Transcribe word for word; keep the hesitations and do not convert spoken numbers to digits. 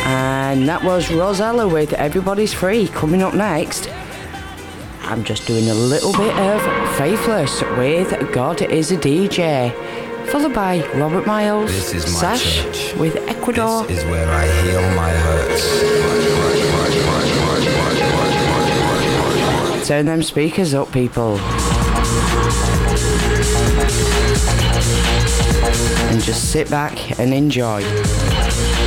And that was Rosella with Everybody's Free. Coming up next, I'm just doing a little bit of Faithless with God is a D J. Followed by Robert Miles, This is my Sash church. with Ecuador. This is where I heal my hurts. Turn them speakers up, people. And just sit back and enjoy.